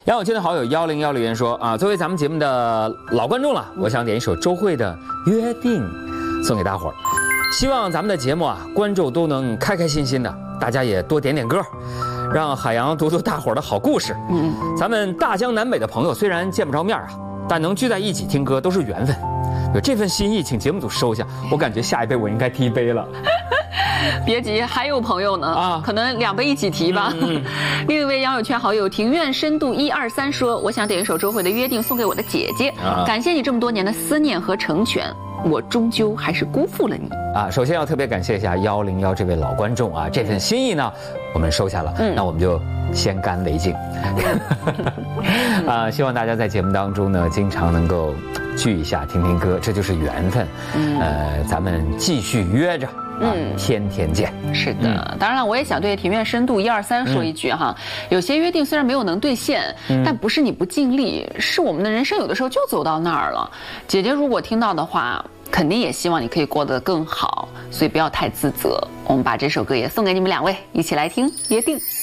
杨友清的好友1010留言说啊，作为咱们节目的老观众了，我想点一首周蕙的《约定》送给大伙儿。希望咱们的节目啊，观众都能开开心心的，大家也多点点歌，让海洋读读大伙儿的好故事。咱们大江南北的朋友虽然见不着面啊，但能聚在一起听歌都是缘分。有这份心意，请节目组收下。我感觉下一杯我应该提一杯了。 别急，还有朋友呢，可能2杯一起提吧。另一位杨友圈好友庭院深度123说，我想点一首周蕙的《约定》送给我的姐姐，感谢你这么多年的思念和成全。我终究还是辜负了你啊！首先要特别感谢一下101这位老观众啊，这份心意呢，我们收下了。那我们就先干为敬。希望大家在节目当中呢，经常能够聚一下，听听歌，这就是缘分。咱们继续约着。天天见。 是的，当然了，我也想对庭院深度123说一句哈，有些约定虽然没有能兑现，但不是你不尽力，是我们的人生有的时候就走到那儿了。姐姐如果听到的话，肯定也希望你可以过得更好，所以不要太自责。我们把这首歌也送给你们2位，一起来听《约定》。